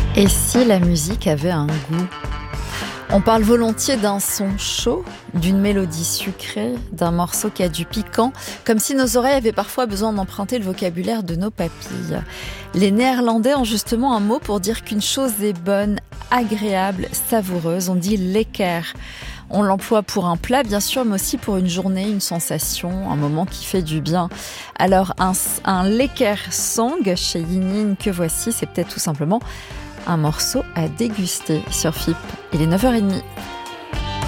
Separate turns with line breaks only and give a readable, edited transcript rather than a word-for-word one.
Et si la musique avait un goût? On parle volontiers d'un son chaud, d'une mélodie sucrée, d'un morceau qui a du piquant, comme si nos oreilles avaient parfois besoin d'emprunter le vocabulaire de nos papilles. Les Néerlandais ont justement un mot pour dire qu'une chose est bonne, agréable, savoureuse. On dit lekker. On l'emploie pour un plat, bien sûr, mais aussi pour une journée, une sensation, un moment qui fait du bien. Alors, un lekker song chez Yin Yin que voici, c'est peut-être tout simplement un morceau à déguster sur FIP. Il est 9h30.